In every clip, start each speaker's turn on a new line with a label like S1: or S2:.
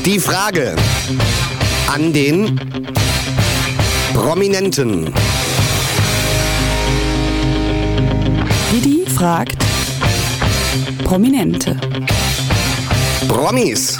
S1: Die Frage an den Prominenten.
S2: Didi fragt Prominente.
S1: Promis.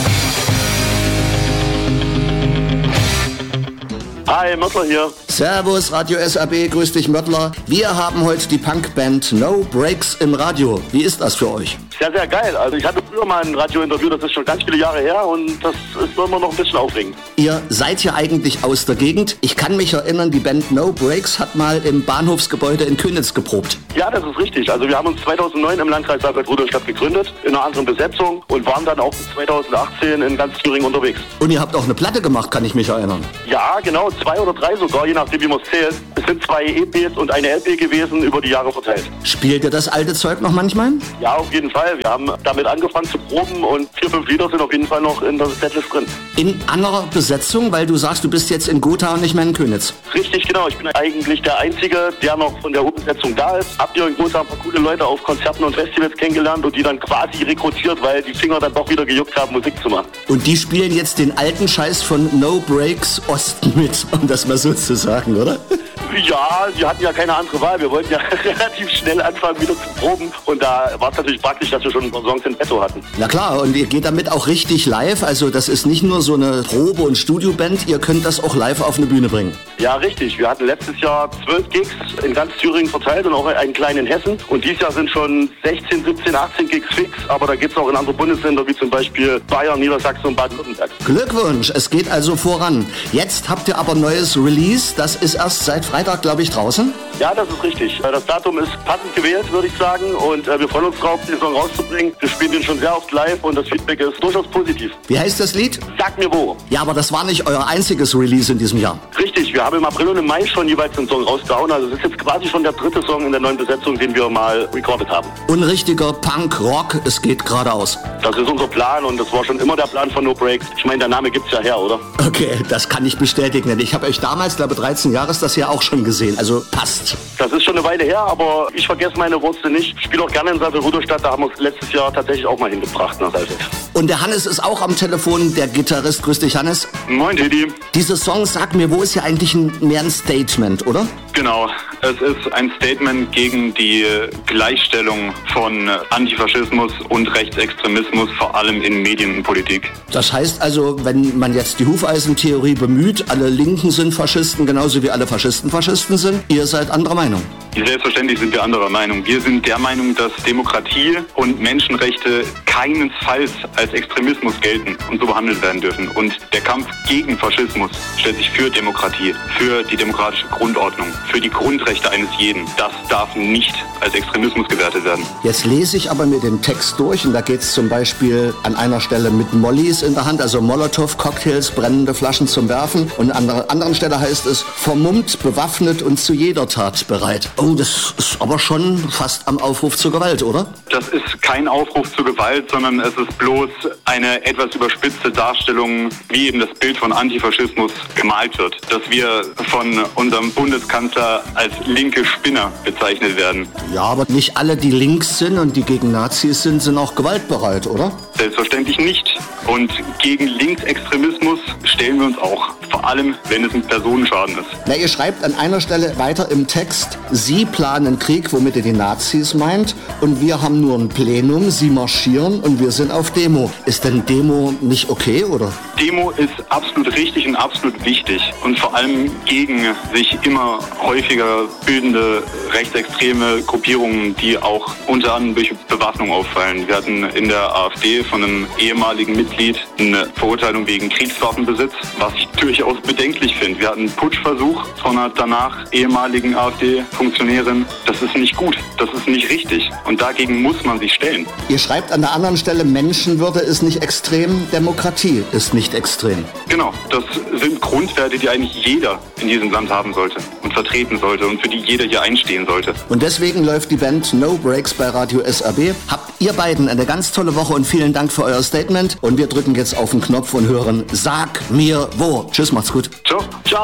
S3: Hi, Möttler hier.
S4: Servus, Radio SAB, grüß dich Möttler. Wir haben heute die Punkband No Breaks im Radio. Wie ist das für euch?
S3: Sehr, sehr geil. Also ich hatte früher mal ein Radiointerview, das ist schon ganz viele Jahre her und das ist immer noch ein bisschen aufregend.
S4: Ihr seid ja eigentlich aus der Gegend. Ich kann mich erinnern, die Band No Breaks hat mal im Bahnhofsgebäude in Köniz geprobt.
S3: Ja, das ist richtig. Also wir haben uns 2009 im Landkreis Salzburg-Rudolstadt gegründet, in einer anderen Besetzung und waren dann auch bis 2018 in ganz Thüringen unterwegs.
S4: Und ihr habt auch eine Platte gemacht, kann ich mich erinnern.
S3: Ja, genau, 2 oder 3 sogar, je nachdem wie man es zählt. Es sind 2 EPs und eine LP gewesen, über die Jahre verteilt.
S4: Spielt ihr das alte Zeug noch manchmal?
S3: Ja, auf jeden Fall. Wir haben damit angefangen zu proben und 4, 5 Lieder sind auf jeden Fall noch in der Setlist drin.
S4: In anderer Besetzung, weil du sagst, du bist jetzt in Gotha und nicht mehr in Köniz.
S3: Richtig, genau. Ich bin eigentlich der Einzige, der noch von der Urbesetzung da ist. Habt ihr in Gotha ein paar coole Leute auf Konzerten und Festivals kennengelernt und die dann quasi rekrutiert, weil die Finger dann doch wieder gejuckt haben, Musik zu machen.
S4: Und die spielen jetzt den alten Scheiß von No Breaks Osten mit, um das mal so zu sagen, oder?
S3: Ja, wir hatten ja keine andere Wahl. Wir wollten ja relativ schnell anfangen, wieder zu proben. Und da war es natürlich praktisch, dass wir schon ein paar Songs in petto hatten.
S4: Na klar, und ihr geht damit auch richtig live. Also das ist nicht nur so eine Probe- und Studioband, ihr könnt das auch live auf eine Bühne bringen.
S3: Ja, richtig. Wir hatten letztes Jahr 12 Gigs in ganz Thüringen verteilt und auch einen kleinen in Hessen. Und dieses Jahr sind schon 16, 17, 18 Gigs fix. Aber da geht's auch in andere Bundesländer, wie zum Beispiel Bayern, Niedersachsen und Baden-Württemberg.
S4: Glückwunsch, es geht also voran. Jetzt habt ihr aber neues Release. Das ist erst seit Freitag, glaube ich, draußen.
S3: Ja, das ist richtig. Das Datum ist passend gewählt, würde ich sagen. Und wir freuen uns drauf, den Song rauszubringen. Wir spielen den schon sehr oft live und das Feedback ist durchaus positiv.
S4: Wie heißt das Lied?
S3: Sag mir wo.
S4: Ja, aber das war nicht euer einziges Release in diesem Jahr.
S3: Richtig, wir haben im April und im Mai schon jeweils einen Song rausgehauen. Also es ist jetzt quasi schon der 3. Song in der neuen Besetzung, den wir mal recorded haben.
S4: Unrichtiger Punk-Rock, es geht geradeaus.
S3: Das ist unser Plan und das war schon immer der Plan von No Breaks. Ich meine, der Name gibt's ja her, oder?
S4: Okay, das kann ich bestätigen. Ich habe euch damals, glaube 13 Jahre ist das ja auch schon gesehen. Also passt.
S3: Das ist schon eine Weile her, aber ich vergesse meine Wurzeln nicht. Ich spiele auch gerne in Salzburg-Rudolstadt. Da haben wir es letztes Jahr tatsächlich auch mal hingebracht nach Salzburg.
S4: Und der Hannes ist auch am Telefon, der Gitarrist. Grüß dich, Hannes.
S3: Moin, Didi.
S4: Dieser Song Sag mir wo ist ja eigentlich mehr ein Statement, oder?
S5: Genau, es ist ein Statement gegen die Gleichstellung von Antifaschismus und Rechtsextremismus, vor allem in Medien und Politik.
S4: Das heißt also, wenn man jetzt die Hufeisentheorie bemüht, alle Linken sind Faschisten, genauso wie alle Faschisten Faschisten sind, ihr seid anderer Meinung.
S5: Selbstverständlich sind wir anderer Meinung. Wir sind der Meinung, dass Demokratie und Menschenrechte keinesfalls als Extremismus gelten und so behandelt werden dürfen. Und der Kampf gegen Faschismus stellt sich für Demokratie, für die demokratische Grundordnung, für die Grundrechte eines jeden. Das darf nicht als Extremismus gewertet werden.
S4: Jetzt lese ich aber mir den Text durch und da geht es zum Beispiel an einer Stelle mit Mollys in der Hand, also Molotow-Cocktails, brennende Flaschen zum Werfen. Und an der anderen Stelle heißt es, vermummt, bewaffnet und zu jeder Tat bereit. Oh, das ist aber schon fast am Aufruf zur Gewalt, oder?
S5: Das ist kein Aufruf zur Gewalt, sondern es ist bloß eine etwas überspitzte Darstellung, wie eben das Bild von Antifaschismus gemalt wird. Dass wir von unserem Bundeskanzler als linke Spinner bezeichnet werden.
S4: Ja, aber nicht alle, die links sind und die gegen Nazis sind auch gewaltbereit, oder?
S5: Selbstverständlich nicht. Und gegen Linksextremismus stellen wir uns auch. Vor allem, wenn es ein Personenschaden ist.
S4: Na, ihr schreibt an einer Stelle weiter im Text, Sie planen Krieg, womit ihr die Nazis meint, und wir haben nur ein Plenum, Sie marschieren und wir sind auf Demo. Ist denn Demo nicht okay, oder?
S5: Demo ist absolut richtig und absolut wichtig. Und vor allem gegen sich immer häufiger bildende rechtsextreme Gruppierungen, die auch unter anderem durch Bewaffnung auffallen. Wir hatten in der AfD von einem ehemaligen Mitglied eine Verurteilung wegen Kriegswaffenbesitz, was ich durchaus bedenklich finde. Wir hatten einen Putschversuch von einer danach ehemaligen AfD-Funktionärin. Das ist nicht gut, das ist nicht richtig und dagegen muss man sich stellen.
S4: Ihr schreibt an der anderen Stelle, Menschenwürde ist nicht extrem, Demokratie ist nicht extrem.
S5: Genau, das sind Grundwerte, die eigentlich jeder in diesem Land haben sollte und vertreten sollte und für die jeder hier einstehen sollte.
S4: Und deswegen läuft die Band No Breaks bei Radio SAB. Habt ihr beiden eine ganz tolle Woche und vielen Dank für euer Statement. Und wir drücken jetzt auf den Knopf und hören Sag mir wo. Tschüss, macht's gut.
S5: Ciao.
S3: Ciao.